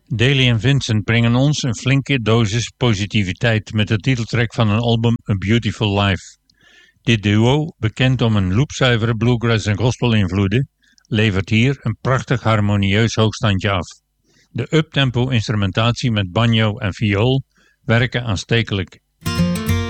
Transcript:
Daly en Vincent brengen ons een flinke dosis positiviteit met de titeltrack van hun album A Beautiful Life. Dit duo, bekend om een loopzuivere bluegrass en gospel invloeden, levert hier een prachtig harmonieus hoogstandje af. De uptempo instrumentatie met banjo en viool werken aanstekelijk